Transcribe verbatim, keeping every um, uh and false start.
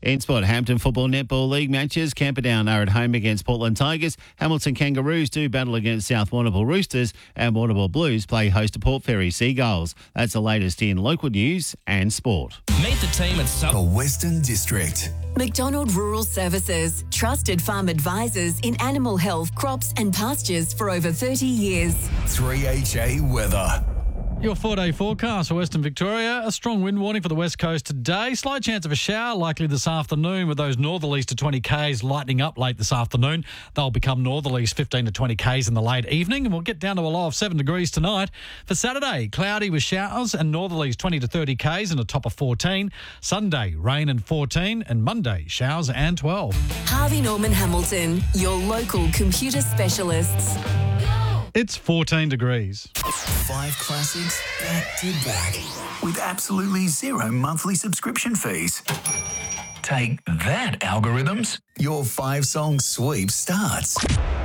In sport, Hampton Football Netball League matches. Camperdown are at home against Portland Tigers. Hamilton Kangaroos do battle against South Warrnambool Roosters. And Warrnambool Blues play host to Port Fairy Seagulls. That's the latest in local news and sport. Meet the team at Sub- The Western District. McDonald Rural Services, trusted farm advisors in animal health, crops and pastures for over thirty years. three H A weather. Your four-day forecast for Western Victoria. A strong wind warning for the west coast today. Slight chance of a shower likely this afternoon with those northerlies to twenty kays lightening up late this afternoon. They'll become northerlies fifteen to twenty kays in the late evening, and we'll get down to a low of seven degrees tonight. For Saturday, cloudy with showers and northerlies twenty to thirty kays and a top of fourteen. Sunday, rain and fourteen, and Monday, showers and twelve. Harvey Norman Hamilton, your local computer specialists. It's fourteen degrees. Five classics back to back with absolutely zero monthly subscription fees. Take that, algorithms. Your five-song sweep starts